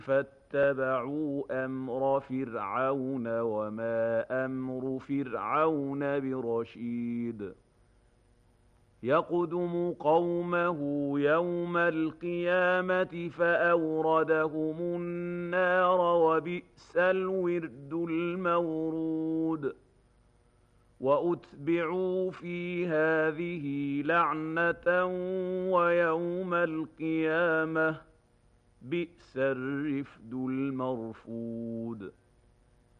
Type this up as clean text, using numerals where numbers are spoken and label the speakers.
Speaker 1: فاتبعوا أمر فرعون وما أمر فرعون برشيد يقدم قومه يوم القيامة فأوردهم النار وبئس الورد المورود وأتبعوا في هذه لعنة ويوم القيامة بئس الرفد المرفود